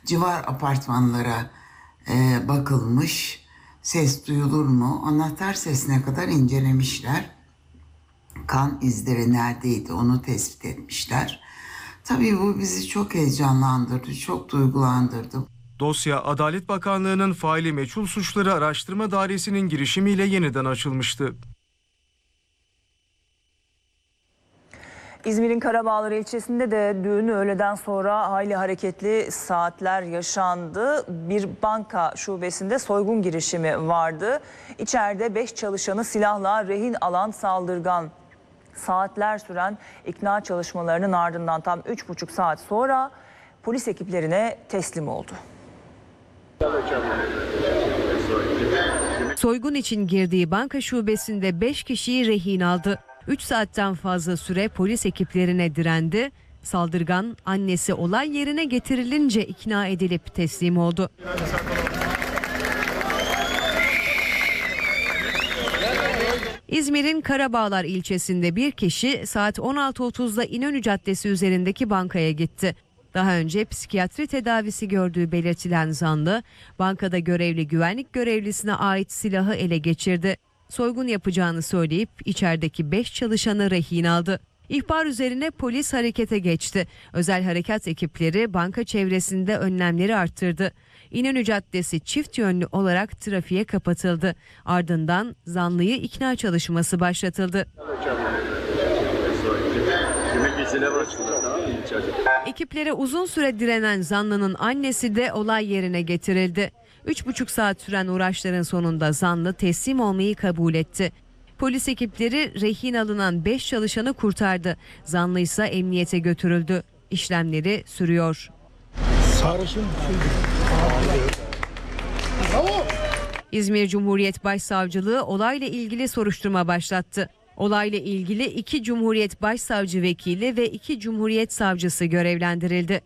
civar apartmanlara bakılmış. Ses duyulur mu? Anahtar sesine kadar incelemişler. Kan izleri neredeydi onu tespit etmişler. Tabii bu bizi çok heyecanlandırdı, çok duygulandırdı. Dosya Adalet Bakanlığı'nın faili meçhul suçları araştırma dairesinin girişimiyle yeniden açılmıştı. İzmir'in Karabağlar ilçesinde de dün öğleden sonra hayli hareketli saatler yaşandı. Bir banka şubesinde soygun girişimi vardı. İçeride 5 çalışanı silahla rehin alan saldırgan saatler süren ikna çalışmalarının ardından tam 3,5 saat sonra polis ekiplerine teslim oldu. Soygun için girdiği banka şubesinde 5 kişiyi rehin aldı. 3 saatten fazla süre polis ekiplerine direndi. Saldırgan annesi olay yerine getirilince ikna edilip teslim oldu. İzmir'in Karabağlar ilçesinde bir kişi saat 16.30'da İnönü Caddesi üzerindeki bankaya gitti. Daha önce psikiyatri tedavisi gördüğü belirtilen zanlı, bankada görevli güvenlik görevlisine ait silahı ele geçirdi. Soygun yapacağını söyleyip içerideki 5 çalışanı rehin aldı. İhbar üzerine polis harekete geçti. Özel harekat ekipleri banka çevresinde önlemleri arttırdı. İnönü Caddesi çift yönlü olarak trafiğe kapatıldı. Ardından zanlıyı ikna çalışması başlatıldı. Ekiplere uzun süre direnen zanlının annesi de olay yerine getirildi. 3,5 saat süren uğraşların sonunda zanlı teslim olmayı kabul etti. Polis ekipleri rehin alınan 5 çalışanı kurtardı. Zanlı ise emniyete götürüldü. İşlemleri sürüyor. İzmir Cumhuriyet Başsavcılığı olayla ilgili soruşturma başlattı. Olayla ilgili 2 Cumhuriyet Başsavcı Vekili ve 2 Cumhuriyet Savcısı görevlendirildi.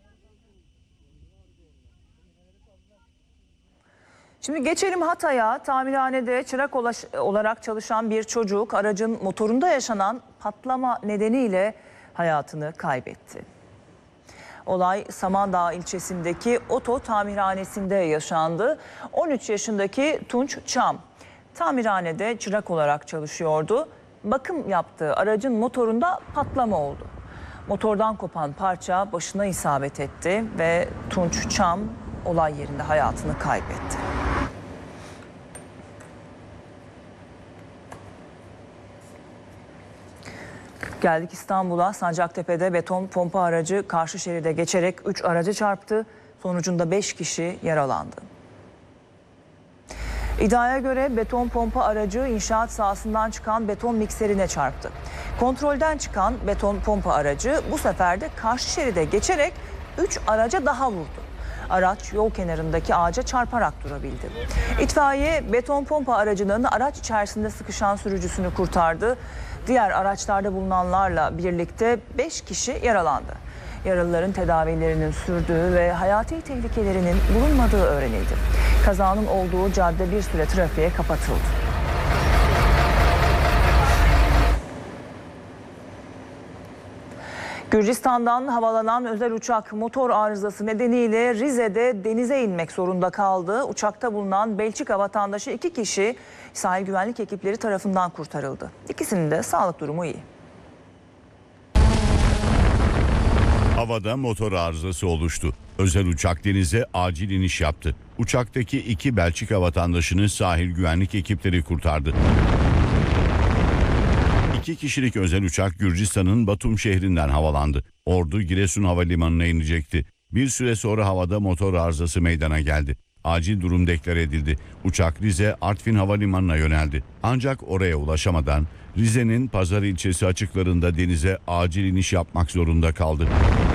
Şimdi geçelim Hatay'a. Tamirhanede çırak olarak çalışan bir çocuk aracın motorunda yaşanan patlama nedeniyle hayatını kaybetti. Olay Samandağ ilçesindeki oto tamirhanesinde yaşandı. 13 yaşındaki Tunç Çam tamirhanede çırak olarak çalışıyordu. Bakım yaptığı aracın motorunda patlama oldu. Motordan kopan parça başına isabet etti ve Tunç Çam olay yerinde hayatını kaybetti. Geldik İstanbul'a. Sancaktepe'de beton pompa aracı karşı şeride geçerek 3 aracı çarptı. Sonucunda 5 kişi yaralandı. İddiaya göre beton pompa aracı inşaat sahasından çıkan beton mikserine çarptı. Kontrolden çıkan beton pompa aracı bu sefer de karşı şeride geçerek 3 araca daha vurdu. Araç yol kenarındaki ağaca çarparak durabildi. İtfaiye beton pompa aracının araç içerisinde sıkışan sürücüsünü kurtardı. Diğer araçlarda bulunanlarla birlikte 5 kişi yaralandı. Yaralıların tedavilerinin sürdüğü ve hayati tehlikelerinin bulunmadığı öğrenildi. Kazanın olduğu cadde bir süre trafiğe kapatıldı. Gürcistan'dan havalanan özel uçak motor arızası nedeniyle Rize'de denize inmek zorunda kaldı. Uçakta bulunan Belçika vatandaşı 2 kişi sahil güvenlik ekipleri tarafından kurtarıldı. İkisinin de sağlık durumu iyi. Havada motor arızası oluştu. Özel uçak denize acil iniş yaptı. Uçaktaki 2 Belçika vatandaşını sahil güvenlik ekipleri kurtardı. 2 kişilik özel uçak Gürcistan'ın Batum şehrinden havalandı. Ordu Giresun Havalimanı'na inecekti. Bir süre sonra havada motor arızası meydana geldi. Acil durum deklar edildi. Uçak Rize Artvin Havalimanı'na yöneldi. Ancak oraya ulaşamadan Rize'nin Pazar ilçesi açıklarında denize acil iniş yapmak zorunda kaldı.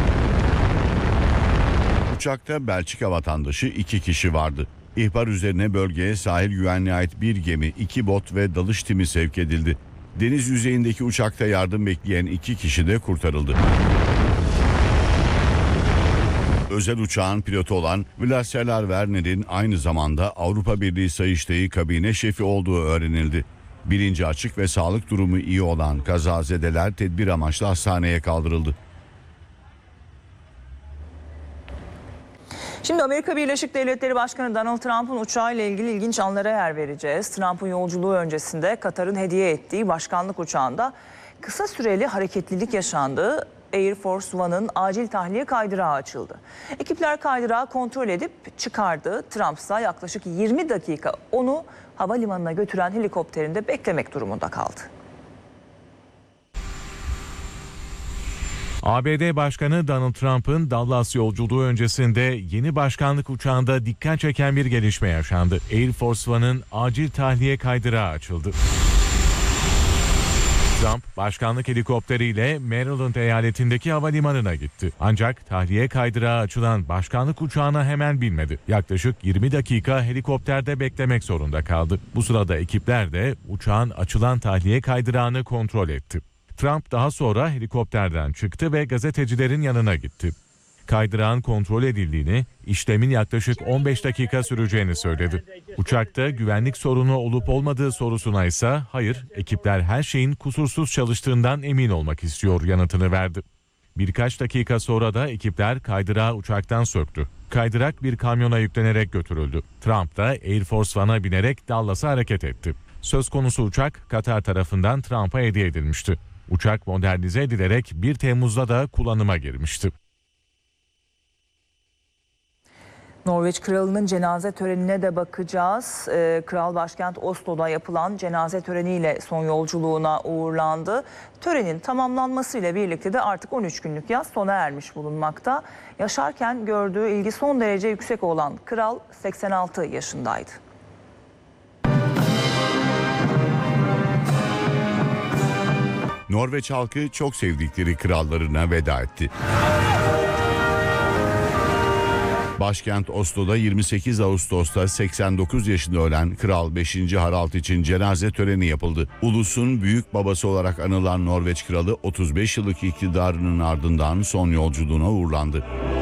Uçakta Belçika vatandaşı 2 kişi vardı. İhbar üzerine bölgeye sahil güvenliğe ait bir gemi, 2 bot ve dalış timi sevk edildi. Deniz yüzeyindeki uçakta yardım bekleyen 2 kişi de kurtarıldı. Özel uçağın pilotu olan Vlaselar Werner'in aynı zamanda Avrupa Birliği Sayıştayı kabine şefi olduğu öğrenildi. Bilinci açık ve sağlık durumu iyi olan kazazedeler tedbir amaçlı hastaneye kaldırıldı. Şimdi Amerika Birleşik Devletleri Başkanı Donald Trump'ın uçağıyla ilgili ilginç anlara yer vereceğiz. Trump'ın yolculuğu öncesinde Katar'ın hediye ettiği başkanlık uçağında kısa süreli hareketlilik yaşandı. Air Force One'ın acil tahliye kaydırağı açıldı. Ekipler kaydırağı kontrol edip çıkardı. Trump ise yaklaşık 20 dakika onu havalimanına götüren helikopterinde beklemek durumunda kaldı. ABD Başkanı Donald Trump'ın Dallas yolculuğu öncesinde yeni başkanlık uçağında dikkat çeken bir gelişme yaşandı. Air Force One'ın acil tahliye kaydırağı açıldı. Trump, başkanlık helikopteriyle Maryland eyaletindeki havalimanına gitti. Ancak tahliye kaydırağı açılan başkanlık uçağına hemen binmedi. Yaklaşık 20 dakika helikopterde beklemek zorunda kaldı. Bu sırada ekipler de uçağın açılan tahliye kaydırağını kontrol etti. Trump daha sonra helikopterden çıktı ve gazetecilerin yanına gitti. Kaydırağın kontrol edildiğini, işlemin yaklaşık 15 dakika süreceğini söyledi. Uçakta güvenlik sorunu olup olmadığı sorusuna ise hayır, ekipler her şeyin kusursuz çalıştığından emin olmak istiyor yanıtını verdi. Birkaç dakika sonra da ekipler kaydırağı uçaktan söktü. Kaydırak bir kamyona yüklenerek götürüldü. Trump da Air Force One'a binerek Dallas'a hareket etti. Söz konusu uçak Katar tarafından Trump'a hediye edilmişti. Uçak modernize edilerek 1 Temmuz'da da kullanıma girmişti. Norveç Kralı'nın cenaze törenine de bakacağız. Kral başkent Oslo'da yapılan cenaze töreniyle son yolculuğuna uğurlandı. Törenin tamamlanmasıyla birlikte de artık 13 günlük yaz sona ermiş bulunmakta. Yaşarken gördüğü ilgi son derece yüksek olan kral 86 yaşındaydı. Norveç halkı çok sevdikleri krallarına veda etti. Başkent Oslo'da 28 Ağustos'ta 89 yaşında ölen Kral 5. Harald için cenaze töreni yapıldı. Ulusun büyük babası olarak anılan Norveç Kralı 35 yıllık iktidarının ardından son yolculuğuna uğurlandı.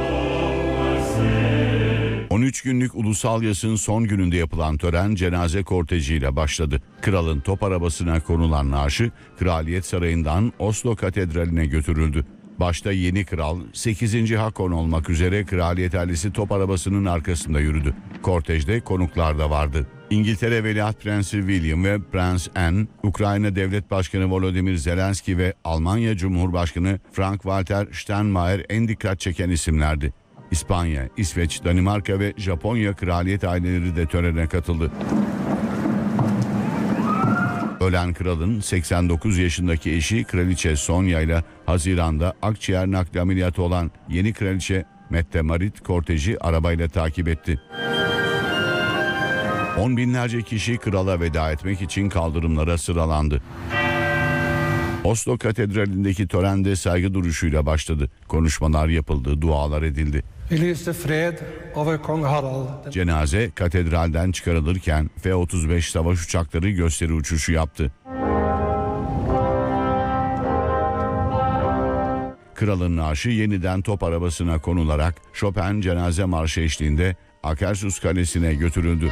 13 günlük ulusal yasın son gününde yapılan tören cenaze kortejiyle başladı. Kralın top arabasına konulan naaşı Kraliyet Sarayı'ndan Oslo Katedrali'ne götürüldü. Başta yeni kral 8. Hakon olmak üzere kraliyet ailesi top arabasının arkasında yürüdü. Kortejde konuklar da vardı. İngiltere Veliaht Prensi William ve Prens Anne, Ukrayna Devlet Başkanı Volodymyr Zelenski ve Almanya Cumhurbaşkanı Frank-Walter Steinmeier en dikkat çeken isimlerdi. İspanya, İsveç, Danimarka ve Japonya kraliyet aileleri de törene katıldı. Ölen kralın 89 yaşındaki eşi Kraliçe Sonya ile Haziran'da akciğer nakli ameliyatı olan yeni kraliçe Mette-Marit korteji arabayla takip etti. 10 binlerce kişi krala veda etmek için kaldırımlara sıralandı. Oslo Katedrali'ndeki törende saygı duruşuyla başladı. Konuşmalar yapıldı, dualar edildi. Cenaze katedralden çıkarılırken F-35 savaş uçakları gösteri uçuşu yaptı. Kralın naaşı yeniden top arabasına konularak Chopin cenaze marşı eşliğinde Akershus Kalesi'ne götürüldü.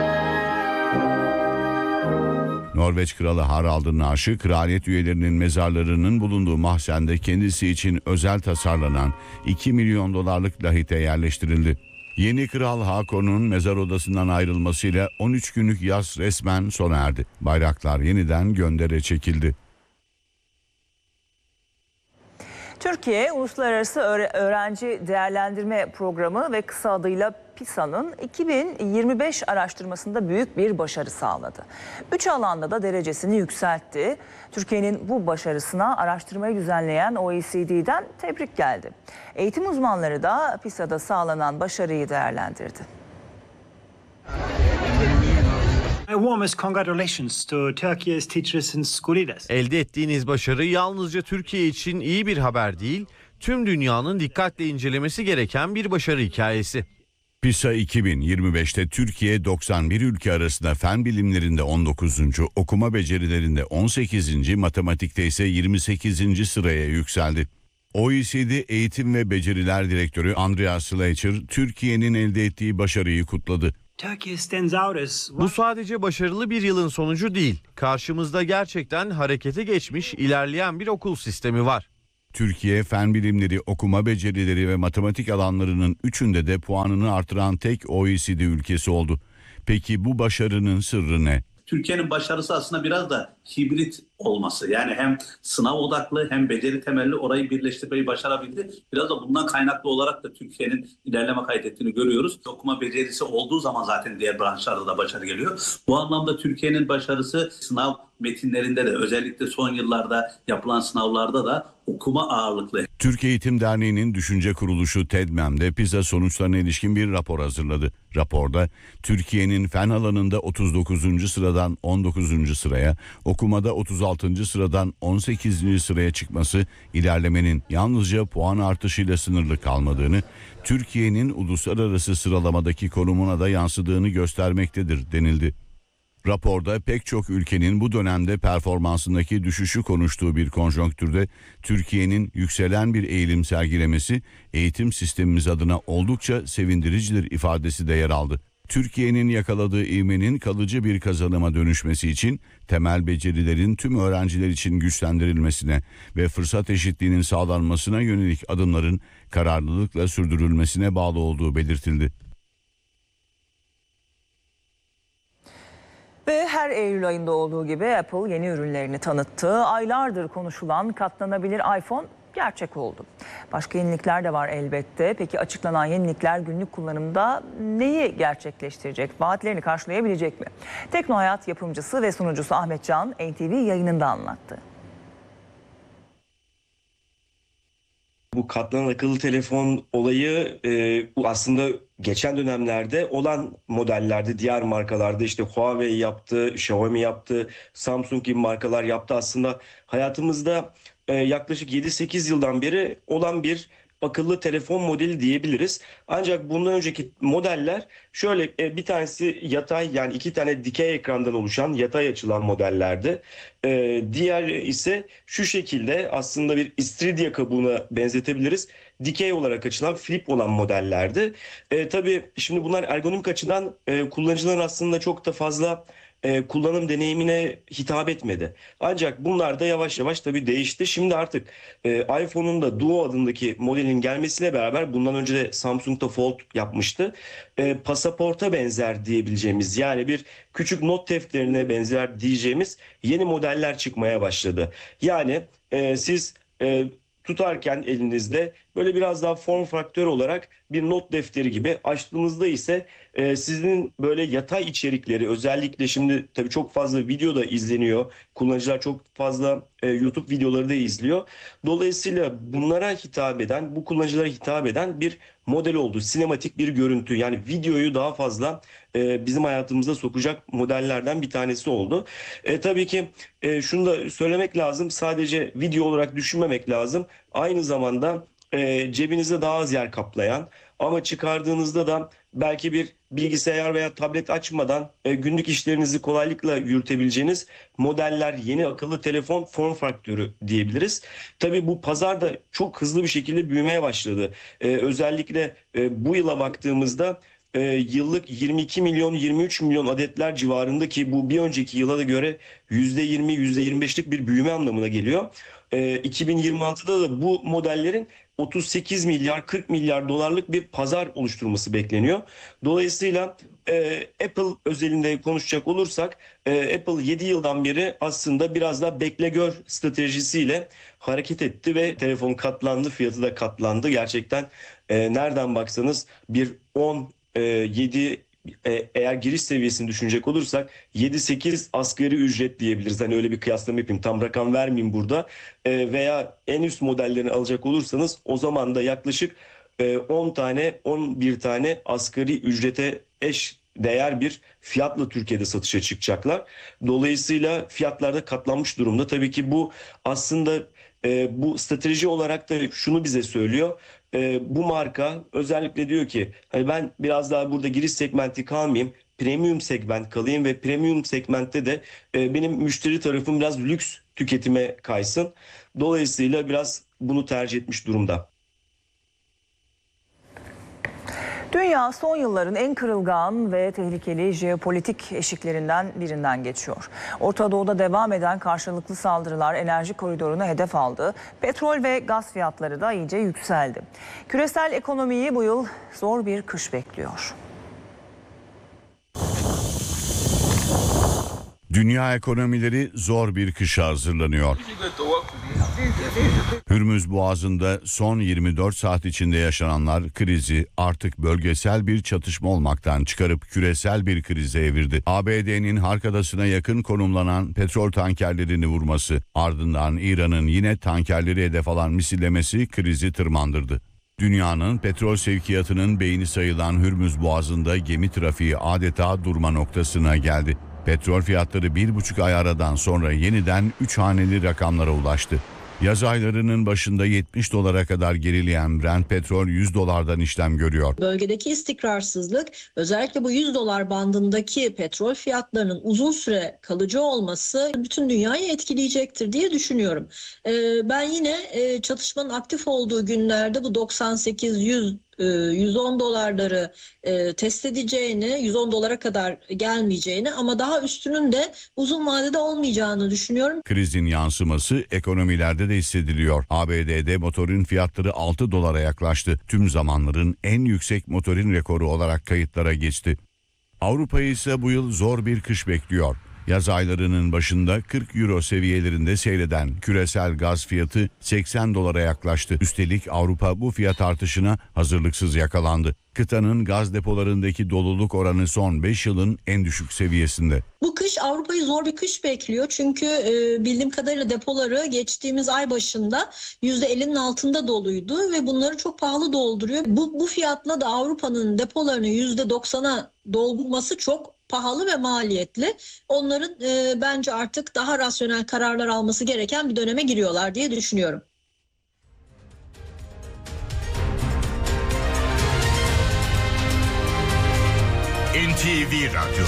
Norveç Kralı Harald'ın naaşı kraliyet üyelerinin mezarlarının bulunduğu mahzende kendisi için özel tasarlanan 2 milyon dolarlık lahite yerleştirildi. Yeni Kral Hakon'un mezar odasından ayrılmasıyla 13 günlük yaz resmen sona erdi. Bayraklar yeniden göndere çekildi. Türkiye Uluslararası Öğrenci Değerlendirme Programı ve kısa adıyla PISA'nın 2025 araştırmasında büyük bir başarı sağladı. 3 alanda da derecesini yükseltti. Türkiye'nin bu başarısına araştırmayı düzenleyen OECD'den tebrik geldi. Eğitim uzmanları da PISA'da sağlanan başarıyı değerlendirdi. Elde ettiğiniz başarı yalnızca Türkiye için iyi bir haber değil, tüm dünyanın dikkatle incelemesi gereken bir başarı hikayesi. PISA 2025'te Türkiye 91 ülke arasında fen bilimlerinde 19. okuma becerilerinde 18. matematikte ise 28. sıraya yükseldi. OECD Eğitim ve Beceriler Direktörü Andreas Schleicher, Türkiye'nin elde ettiği başarıyı kutladı. Bu sadece başarılı bir yılın sonucu değil. Karşımızda gerçekten harekete geçmiş, ilerleyen bir okul sistemi var. Türkiye fen bilimleri, okuma becerileri ve matematik alanlarının üçünde de puanını artıran tek OECD ülkesi oldu. Peki bu başarının sırrı ne? Türkiye'nin başarısı aslında biraz da hibrit olması. Yani hem sınav odaklı hem beceri temelli orayı birleştirmeyi başarabildi. Biraz da bundan kaynaklı olarak da Türkiye'nin ilerleme kaydettiğini görüyoruz. Okuma becerisi olduğu zaman zaten diğer branşlarda da başarı geliyor. Bu anlamda Türkiye'nin başarısı sınav metinlerinde de özellikle son yıllarda yapılan sınavlarda da okuma ağırlıklı. Türk Eğitim Derneği'nin düşünce kuruluşu TEDMEM'de PISA sonuçlarına ilişkin bir rapor hazırladı. Raporda Türkiye'nin fen alanında 39. sıradan 19. sıraya, okumada 36. sıradan 18. sıraya çıkması ilerlemenin yalnızca puan artışıyla sınırlı kalmadığını, Türkiye'nin uluslararası sıralamadaki konumuna da yansıdığını göstermektedir denildi. Raporda pek çok ülkenin bu dönemde performansındaki düşüşü konuştuğu bir konjonktürde Türkiye'nin yükselen bir eğilim sergilemesi eğitim sistemimiz adına oldukça sevindiricidir ifadesi de yer aldı. Türkiye'nin yakaladığı ivmenin kalıcı bir kazanıma dönüşmesi için temel becerilerin tüm öğrenciler için güçlendirilmesine ve fırsat eşitliğinin sağlanmasına yönelik adımların kararlılıkla sürdürülmesine bağlı olduğu belirtildi. Ve her Eylül ayında olduğu gibi Apple yeni ürünlerini tanıttı. Aylardır konuşulan katlanabilir iPhone gerçek oldu. Başka yenilikler de var elbette. Peki açıklanan yenilikler günlük kullanımda neyi gerçekleştirecek? Vaatlerini karşılayabilecek mi? Teknohayat yapımcısı ve sunucusu Ahmet Can NTV yayınında anlattı. Bu katlanan akıllı telefon olayı aslında geçen dönemlerde olan modellerde, diğer markalarda işte Huawei yaptı, Xiaomi yaptı, Samsung gibi markalar yaptı. Aslında hayatımızda yaklaşık 7-8 yıldan beri olan bir akıllı telefon modeli diyebiliriz. Ancak bundan önceki modeller şöyle bir tanesi yatay, yani iki tane dikey ekrandan oluşan yatay açılan modellerdi. Diğer ise şu şekilde, aslında bir istiridye kabuğuna benzetebiliriz. Dikey olarak açılan flip olan modellerdi. Tabii şimdi bunlar ergonomik açıdan kullanıcıların aslında çok da fazla kullanım deneyimine hitap etmedi. Ancak bunlar da yavaş yavaş tabii değişti. Şimdi artık iPhone'un da Duo adındaki modelin gelmesiyle beraber, bundan önce de Samsung da Fold yapmıştı. Pasaporta benzer diyebileceğimiz, yani bir küçük not defterine benzer diyeceğimiz yeni modeller çıkmaya başladı. Yani siz tutarken elinizde böyle biraz daha form faktör olarak bir not defteri gibi, açtığınızda ise sizin böyle yatay içerikleri, özellikle şimdi tabii çok fazla video da izleniyor. Kullanıcılar çok fazla YouTube videoları da izliyor. Dolayısıyla bunlara hitap eden, bu kullanıcılara hitap eden bir model oldu. Sinematik bir görüntü, yani videoyu daha fazla bizim hayatımıza sokacak modellerden bir tanesi oldu. Tabii ki şunu da söylemek lazım. Sadece video olarak düşünmemek lazım. Aynı zamanda cebinizde daha az yer kaplayan ama çıkardığınızda da belki bir bilgisayar veya tablet açmadan günlük işlerinizi kolaylıkla yürütebileceğiniz modeller, yeni akıllı telefon form faktörü diyebiliriz. Tabii bu pazar da çok hızlı bir şekilde büyümeye başladı. Özellikle bu yıla baktığımızda yıllık 22 milyon 23 milyon adetler civarında, ki bu bir önceki yıla da göre %20 %25'lik bir büyüme anlamına geliyor. 2026'da da bu modellerin 38 milyar 40 milyar dolarlık bir pazar oluşturması bekleniyor. Dolayısıyla Apple özelinde konuşacak olursak, Apple 7 yıldan beri aslında biraz daha bekle gör stratejisiyle hareket etti ve telefon katlandı, fiyatı da katlandı. Gerçekten nereden baksanız bir 7 eğer giriş seviyesini düşünecek olursak 7-8 asgari ücret diyebiliriz. Hani öyle bir kıyaslama yapayım, tam rakam vermeyeyim burada. Veya en üst modellerini alacak olursanız o zaman da yaklaşık 10 tane 11 tane asgari ücrete eş değer bir fiyatla Türkiye'de satışa çıkacaklar. Dolayısıyla fiyatlarda katlanmış durumda. Tabii ki bu aslında bu strateji olarak da şunu bize söylüyor. Bu marka özellikle diyor ki, hani ben biraz daha burada giriş segmenti kalmayayım, premium segment kalayım ve premium segmentte de benim müşteri tarafım biraz lüks tüketime kaysın. Dolayısıyla biraz bunu tercih etmiş durumda. Dünya son yılların en kırılgan ve tehlikeli jeopolitik eşiklerinden birinden geçiyor. Orta Doğu'da devam eden karşılıklı saldırılar enerji koridorunu hedef aldı. Petrol ve gaz fiyatları da iyice yükseldi. Küresel ekonomiyi bu yıl zor bir kış bekliyor. Dünya ekonomileri zor bir kışa hazırlanıyor. Hürmüz Boğazı'nda son 24 saat içinde yaşananlar krizi artık bölgesel bir çatışma olmaktan çıkarıp küresel bir krize evirdi. ABD'nin Hark Adası'na yakın konumlanan petrol tankerlerini vurması, ardından İran'ın yine tankerleri hedef alan misillemesi krizi tırmandırdı. Dünyanın petrol sevkiyatının beyni sayılan Hürmüz Boğazı'nda gemi trafiği adeta durma noktasına geldi. Petrol fiyatları 1,5 ay aradan sonra yeniden 3 haneli rakamlara ulaştı. Yaz aylarının başında 70 dolara kadar gerileyen Brent petrol 100 dolardan işlem görüyor. Bölgedeki istikrarsızlık, özellikle bu 100 dolar bandındaki petrol fiyatlarının uzun süre kalıcı olması bütün dünyayı etkileyecektir diye düşünüyorum. Ben yine çatışmanın aktif olduğu günlerde bu 98-100 110 dolarları test edeceğini, 110 dolara kadar gelmeyeceğini ama daha üstünün de uzun vadede olmayacağını düşünüyorum. Krizin yansıması ekonomilerde de hissediliyor. ABD'de motorin fiyatları 6 dolara yaklaştı. Tüm zamanların en yüksek motorin rekoru olarak kayıtlara geçti. Avrupa'yı ise bu yıl zor bir kış bekliyor. Yaz aylarının başında 40 euro seviyelerinde seyreden küresel gaz fiyatı 80 dolara yaklaştı. Üstelik Avrupa bu fiyat artışına hazırlıksız yakalandı. Kıtanın gaz depolarındaki doluluk oranı son 5 yılın en düşük seviyesinde. Bu kış Avrupa'yı zor bir kış bekliyor. Çünkü bildiğim kadarıyla depoları geçtiğimiz ay başında %50'nin altında doluydu ve bunları çok pahalı dolduruyor. Bu fiyatla da Avrupa'nın depolarını %90'a doldurması çok pahalı ve maliyetli. Onların bence artık daha rasyonel kararlar alması gereken bir döneme giriyorlar diye düşünüyorum. NTV Radyo.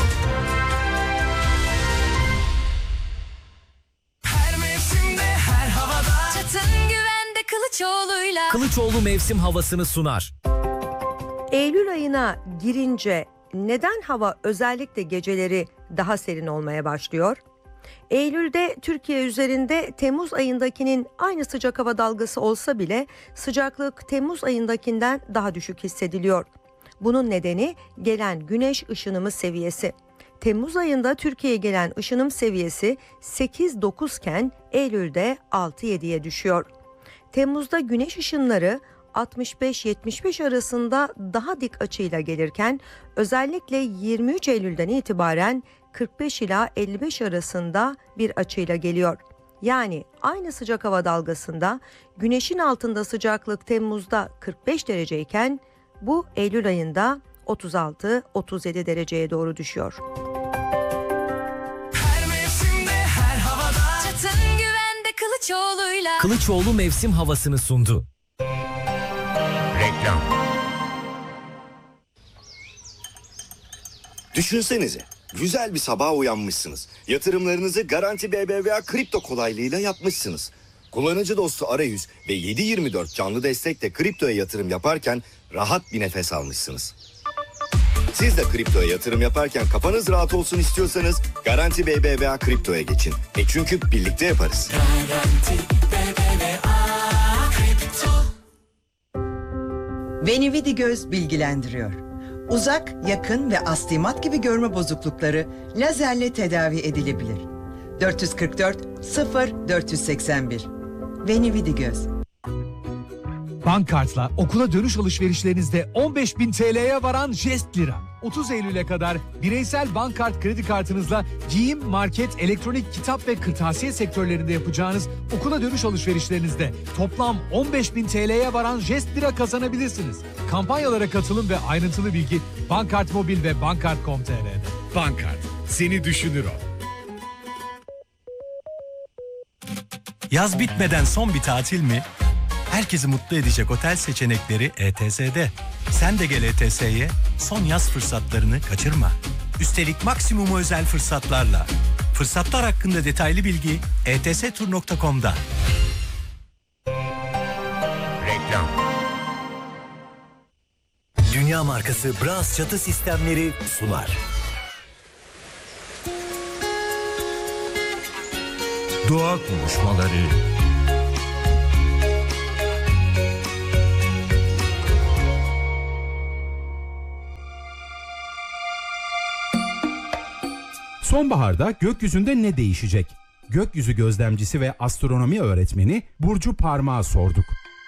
Her mevsimde, her havada. Çatın güvende Kılıçoğlu'yla. Kılıçoğlu mevsim havasını sunar. Eylül ayına girince neden hava özellikle geceleri daha serin olmaya başlıyor? Eylül'de Türkiye üzerinde Temmuz ayındakinin aynı sıcak hava dalgası olsa bile sıcaklık Temmuz ayındakinden daha düşük hissediliyor. Bunun nedeni gelen güneş ışınımı seviyesi. Temmuz ayında Türkiye'ye gelen ışınım seviyesi 8-9 iken Eylül'de 6-7'ye düşüyor. Temmuz'da güneş ışınları 65-75 arasında daha dik açıyla gelirken özellikle 23 Eylül'den itibaren 45 ila 55 arasında bir açıyla geliyor. Yani aynı sıcak hava dalgasında güneşin altında sıcaklık Temmuz'da 45 dereceyken bu Eylül ayında 36-37 dereceye doğru düşüyor. Her mevsimde, her havada. Çatın güvende Kılıçoğlu'yla. Kılıçoğlu mevsim havasını sundu. Reklam. Düşünsenize, güzel bir sabaha uyanmışsınız. Yatırımlarınızı Garanti BBVA kripto kolaylığıyla yapmışsınız. Kullanıcı dostu arayüz ve 7/24 canlı destekle kriptoya yatırım yaparken rahat bir nefes almışsınız. Siz de kriptoya yatırım yaparken kafanız rahat olsun istiyorsanız Garanti BBVA kriptoya geçin. Çünkü birlikte yaparız. Garanti BBVA kripto. Benevidi Göz bilgilendiriyor. Uzak, yakın ve astigmat gibi görme bozuklukları lazerle tedavi edilebilir. 444 0481. Benevidi Göz. Bankkart'la okula dönüş alışverişlerinizde 15.000 TL'ye varan jest lira. 30 Eylül'e kadar bireysel bankkart kredi kartınızla giyim, market, elektronik, kitap ve kırtasiye sektörlerinde yapacağınız okula dönüş alışverişlerinizde toplam 15.000 TL'ye varan jest lira kazanabilirsiniz. Kampanyalara katılın ve ayrıntılı bilgi Bankkart Mobil ve bankkart.com.tr'de. Bankkart, seni düşünür o. Yaz bitmeden son bir tatil mi? Herkesi mutlu edecek otel seçenekleri ETS'de. Sen de gel ETS'ye, son yaz fırsatlarını kaçırma. Üstelik maksimumu özel fırsatlarla. Fırsatlar hakkında detaylı bilgi etstur.com'da. Reklam. Dünya Dünya markası Bras çatı sistemleri sunar. Doğa konuşmaları. Sonbaharda gökyüzünde ne değişecek? Gökyüzü gözlemcisi ve astronomi öğretmeni Burcu Parmak'a sorduk.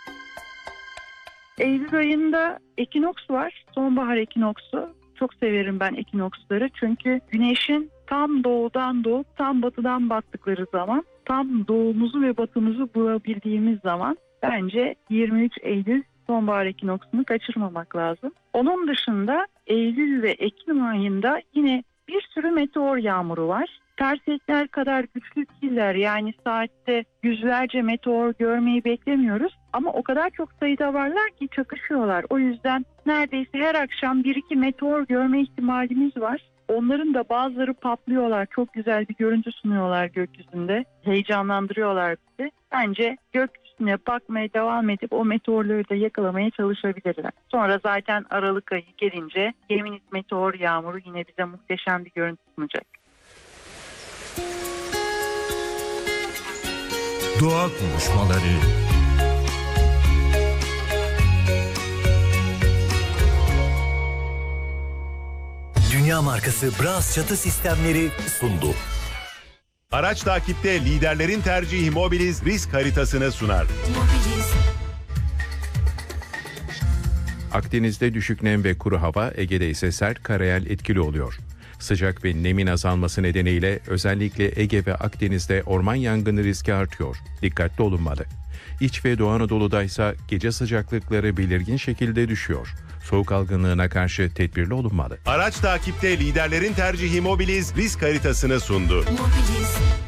Eylül ayında ekinoks var. Sonbahar ekinoksu. Çok severim ben ekinoksları. Çünkü güneşin tam doğudan doğup tam batıdan battıkları zaman, tam doğumuzu ve batımızı bulabildiğimiz zaman bence 23 Eylül sonbahar ekinoksunu kaçırmamak lazım. Onun dışında Eylül ve Ekim ayında yine bir sürü meteor yağmuru var. Perseidler kadar güçlü değiller, yani saatte yüzlerce meteor görmeyi beklemiyoruz. Ama o kadar çok sayıda varlar ki çakışıyorlar. O yüzden neredeyse her akşam 1-2 meteor görme ihtimalimiz var. Onların da bazıları patlıyorlar. Çok güzel bir görüntü sunuyorlar gökyüzünde. Heyecanlandırıyorlar bizi. Bence gökyüzüne bakmaya devam edip o meteorları da yakalamaya çalışabilirler. Sonra zaten Aralık ayı gelince Gemini meteor yağmuru yine bize muhteşem bir görüntü sunacak. Doğa konuşmaları. Dünya markası Bras çatı sistemleri sundu. Araç takipte liderlerin tercihi Mobiliz risk haritasını sunar. Akdeniz'de düşük nem ve kuru hava, Ege'de ise sert karayel etkili oluyor. Sıcak ve nemin azalması nedeniyle özellikle Ege ve Akdeniz'de orman yangını riski artıyor. Dikkatli olunmalı. İç ve Doğu Anadolu'da ise gece sıcaklıkları belirgin şekilde düşüyor. Soğuk algınlığına karşı tedbirli olunmalı. Araç takipte liderlerin tercihi Mobiliz risk haritasını sundu. Mobiliz.